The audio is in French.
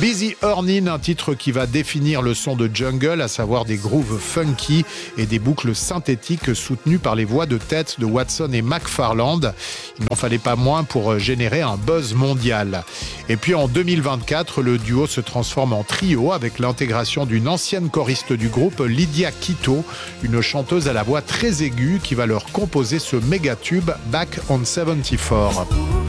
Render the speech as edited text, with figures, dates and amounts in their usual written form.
Busy Earnin, un titre qui va définir le son de jungle, à savoir des grooves funky et des boucles synthétiques soutenues par les voix de tête de Watson et McFarland. Il n'en fallait pas moins pour générer un buzz mondial. Et puis en 2024, le duo se transforme en trio avec l'intégration d'une ancienne choriste du groupe, Lydia Quito, une chanteuse à la voix très aiguë qui va leur composer ce méga tube Back on 74.